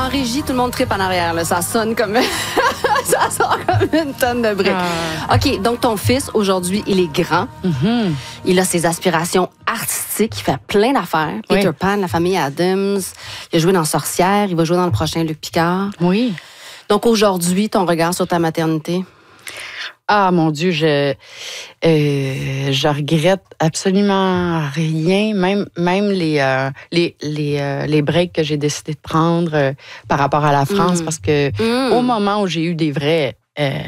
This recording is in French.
régie, tout le monde tripe en arrière. Là. Ça sonne comme... ça sort comme une tonne de briques. OK, donc ton fils, aujourd'hui, il est grand. Mm-hmm. Il a ses aspirations artistiques. Il fait plein d'affaires. Oui. Peter Pan, la famille Addams. Il a joué dans Sorcière. Il va jouer dans le prochain Luc Picard. Oui. Donc aujourd'hui, ton regard sur ta maternité? Ah, mon Dieu, je regrette absolument rien, même les breaks que j'ai décidé de prendre par rapport à la France, parce que au moment où j'ai eu des vrais